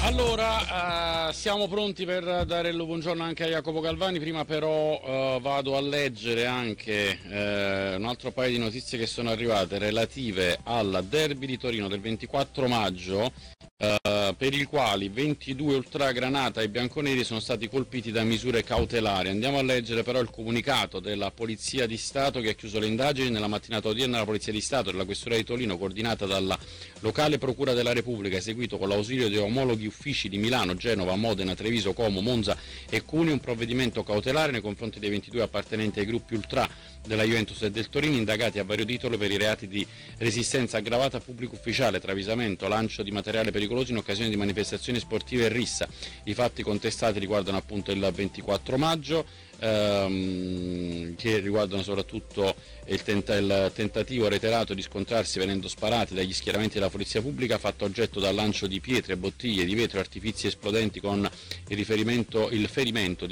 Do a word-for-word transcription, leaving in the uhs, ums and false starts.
Allora, eh, siamo pronti per dare il buongiorno anche a Jacopo Galvani, prima però eh, vado a leggere anche eh, un altro paio di notizie che sono arrivate relative al derby di Torino del ventiquattro maggio, eh, per il quale ventidue ultragranata e bianconeri sono stati colpiti da misure cautelari. Andiamo a leggere però il comunicato della Polizia di Stato che ha chiuso le indagini. Nella mattinata odierna la Polizia di Stato della Questura di Torino, coordinata dalla locale Procura della Repubblica, eseguito con l'ausilio di omologhi uffici di Milano, Genova, Modena, Treviso, Como, Monza e Cuneo un provvedimento cautelare nei confronti dei ventidue appartenenti ai gruppi ultra della Juventus e del Torino, indagati a vario titolo per i reati di resistenza aggravata a pubblico ufficiale, travisamento, lancio di materiale pericoloso in occasione di manifestazioni sportive e rissa. I fatti contestati riguardano appunto il ventiquattro maggio, ehm, che riguardano soprattutto il, tenta- il tentativo reiterato di scontrarsi venendo sparati dagli schieramenti della polizia pubblica, fatto oggetto dal lancio di pietre, bottiglie di vetro e artifizi esplodenti con il, riferimento, il ferimento di